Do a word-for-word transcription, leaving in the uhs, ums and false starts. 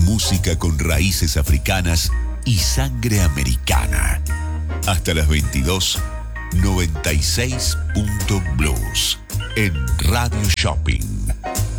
música con raíces africanas y sangre americana. Hasta las veintidós, noventa y seis punto blues en Radio Shopping.